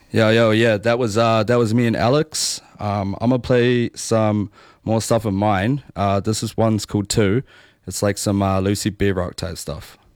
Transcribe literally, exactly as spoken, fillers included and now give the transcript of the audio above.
Yo, yo, yeah, that was uh that was me and Alex. Um, I'm gonna play some more stuff of mine. Uh, this is one's called Two. It's like some uh, Lucy B Rock type stuff.